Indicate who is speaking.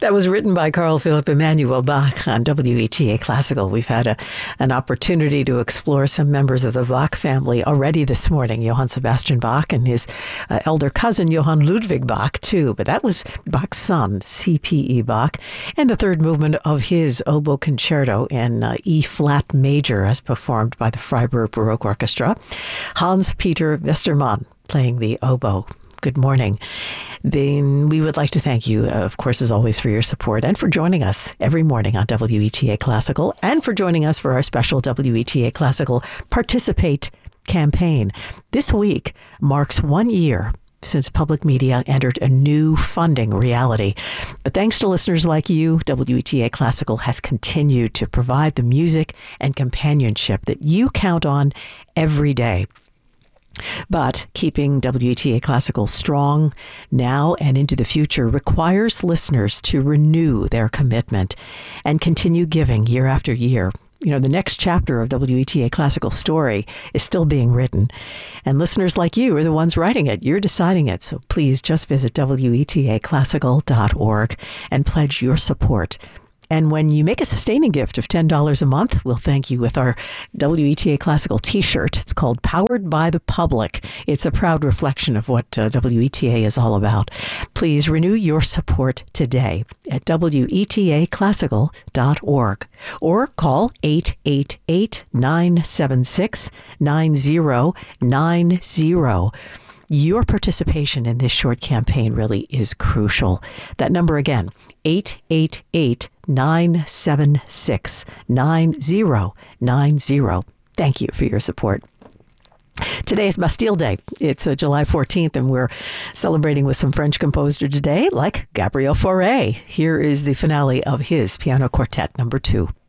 Speaker 1: That was written by Carl Philipp Emanuel Bach on WETA Classical. We've had an opportunity to explore some members of the Bach family already this morning. Johann Sebastian Bach and his elder cousin, Johann Ludwig Bach, too. But that was Bach's son, C.P.E. Bach, and the third movement of his oboe concerto in E-flat major as performed by the Freiburg Baroque Orchestra. Hans-Peter Westermann playing the oboe. Good morning. Then we would like to thank you, of course, as always, for your support and for joining us every morning on WETA Classical and for joining us for our special WETA Classical Participate campaign. This week marks 1 year since public media entered a new funding reality. But thanks to listeners like you, WETA Classical has continued to provide the music and companionship that you count on every day. But keeping WETA Classical strong now and into the future requires listeners to renew their commitment and continue giving year after year. You know, the next chapter of WETA Classical story is still being written, and listeners like you are the ones writing it. You're deciding it. So please just visit WETAclassical.org and pledge your support. And when you make a sustaining gift of $10 a month, we'll thank you with our WETA Classical t-shirt. It's called Powered by the Public. It's a proud reflection of what WETA is all about. Please renew your support today at WETAclassical.org or call 888-976-9090. Your participation in this short campaign really is crucial. That number again, 888-976-9090. Thank you for your support. Today is Bastille Day. It's July 14th, and we're celebrating with some French composer today, like Gabriel Fauré. Here is the finale of his piano quartet number 2.